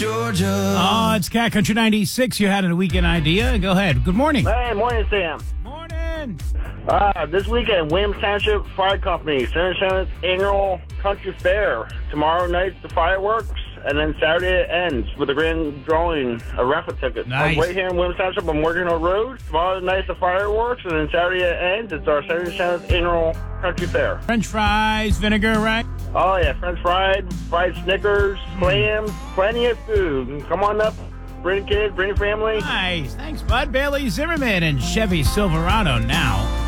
Georgia. Oh, it's Cat Country 96. You had a weekend idea. Go ahead. Good morning. Hey, morning, Sam. Morning. This weekend, Williams Township Fire Company, 77th Annual Country Fair. Tomorrow night's the fireworks, and then Saturday it ends with a grand drawing of raffle tickets. Nice. I'm right here in Williams Township on Morgan Hill Road. Tomorrow night's the fireworks, and then Saturday it ends. It's our 77th Annual Country Fair. French fries, vinegar, right? Oh, yeah, French fried Snickers, clams, plenty of food. Come on up, bring kids, bring family. Nice. Thanks, Bud. Bailey Zimmerman and Chevy Silverado now.